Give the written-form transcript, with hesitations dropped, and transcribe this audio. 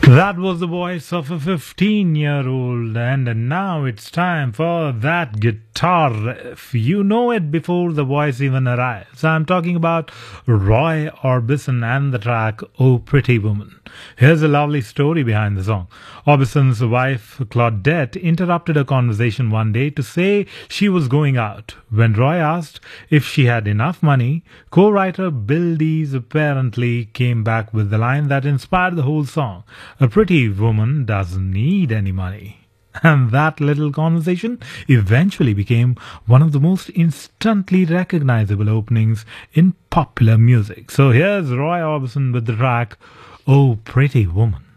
That was the voice of a 15-year-old, and now it's time for that guitar riff. You know it before the voice even arrives. I'm talking about Roy Orbison and the track Oh Pretty Woman. Here's a lovely story behind the song. Orbison's wife, Claudette, interrupted a conversation one day to say she was going out. When Roy asked if she had enough money, co-writer Bill Dees apparently came back with the line that inspired the whole song. A pretty woman doesn't need any money. And that little conversation eventually became one of the most instantly recognizable openings in popular music. So here's Roy Orbison with the track Oh Pretty Woman.